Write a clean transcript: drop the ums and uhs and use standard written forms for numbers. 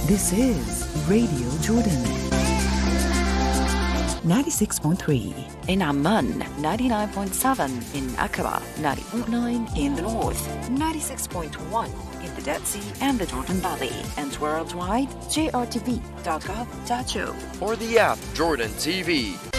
This is Radio Jordan. 96.3 in Amman, 99.7 in Aqaba, 90.9 in the north, 96.1 in the Dead Sea and the Jordan Valley, and worldwide, jrtv.gov.jo. Or the app Jordan TV.